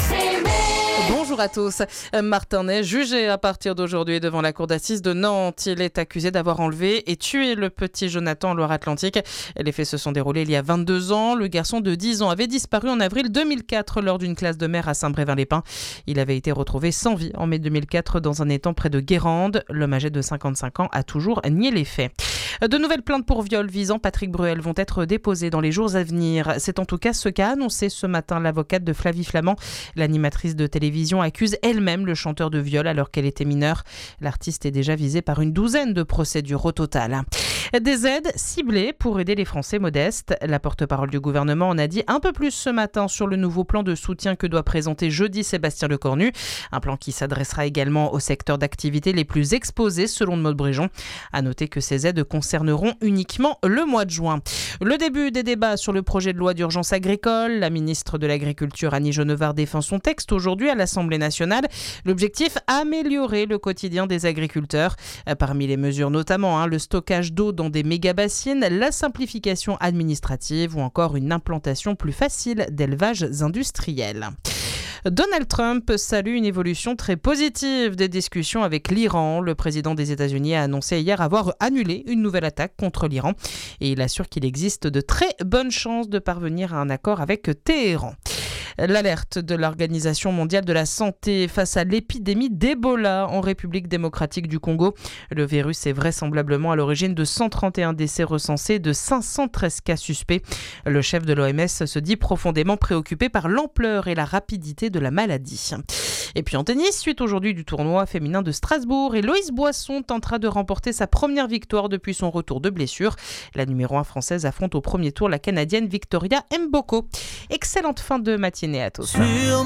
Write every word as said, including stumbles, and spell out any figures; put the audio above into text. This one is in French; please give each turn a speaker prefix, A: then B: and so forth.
A: Bonjour à tous. Martin est jugé à partir d'aujourd'hui devant la cour d'assises de Nantes. Il est accusé d'avoir enlevé et tué le petit Jonathan en Loire-Atlantique. Les faits se sont déroulés il y a vingt-deux ans. Le garçon de dix ans avait disparu en avril deux mille quatre lors d'une classe de mer à Saint-Brévin-les-Pins. Il avait été retrouvé sans vie en mai deux mille quatre dans un étang près de Guérande. L'homme âgé de cinquante-cinq ans a toujours nié les faits. De nouvelles plaintes pour viol visant Patrick Bruel vont être déposées dans les jours à venir. C'est en tout cas ce qu'a annoncé ce matin l'avocate de Flavie Flament. L'animatrice de télévision accuse elle-même le chanteur de viol alors qu'elle était mineure. L'artiste est déjà visé par une douzaine de procédures au total. Des aides ciblées pour aider les Français modestes. La porte-parole du gouvernement en a dit un peu plus ce matin sur le nouveau plan de soutien que doit présenter jeudi Sébastien Lecornu. Un plan qui s'adressera également aux secteurs d'activité les plus exposés selon Maud Bréjon. À noter que ces aides concerneront uniquement le mois de juin. Le début des débats sur le projet de loi d'urgence agricole. La ministre de l'Agriculture Annie Genevard défend son texte aujourd'hui à l'Assemblée nationale. L'objectif, améliorer le quotidien des agriculteurs. Parmi les mesures notamment hein, le stockage d'eau dans des méga-bassines, la simplification administrative ou encore une implantation plus facile d'élevages industriels. Donald Trump salue une évolution très positive des discussions avec l'Iran. Le président des États-Unis a annoncé hier avoir annulé une nouvelle attaque contre l'Iran et il assure qu'il existe de très bonnes chances de parvenir à un accord avec Téhéran. L'alerte de l'Organisation mondiale de la santé face à l'épidémie d'Ebola en République démocratique du Congo. Le virus est vraisemblablement à l'origine de cent trente et un décès recensés, de cinq cent treize cas suspects. Le chef de l'O M S se dit profondément préoccupé par l'ampleur et la rapidité de la maladie. Et puis en tennis, suite aujourd'hui du tournoi féminin de Strasbourg, Héloïse Boisson tentera de remporter sa première victoire depuis son retour de blessure. La numéro un française affronte au premier tour la Canadienne Victoria Mboko. Excellente fin de matinée à tous.